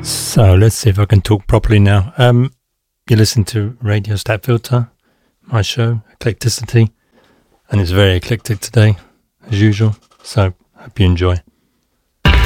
So let's see if I can talk properly now. You listen to Radio Stat Filter, my show, Eclecticity, and it's very eclectic today, as usual. So hope you enjoy.